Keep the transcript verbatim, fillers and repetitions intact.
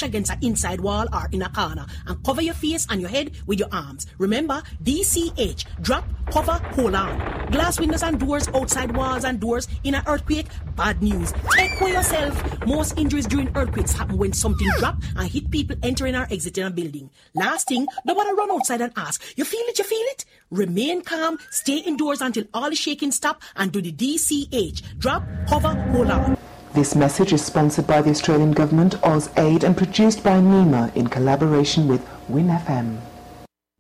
crouch against an inside wall or in a corner and cover your face and your head with your arms. Remember, D C H, drop, cover, hold on. Glass windows and doors, outside walls and doors in an earthquake, bad news. Take care yourself. Most injuries during earthquakes happen when something drops and hit people entering or exiting a building. Last thing, don't want to run outside and ask, you feel it, you feel it? Remain calm, stay indoors until all the shaking stop and do the D C H. Drop, cover, hold on. This message is sponsored by the Australian Government, AusAid, and produced by NEMA in collaboration with Win F M.